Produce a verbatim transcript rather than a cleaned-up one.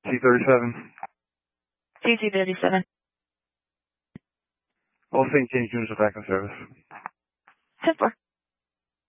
T thirty-seven. T T thirty-seven. All Saint James units are back in service. ten four.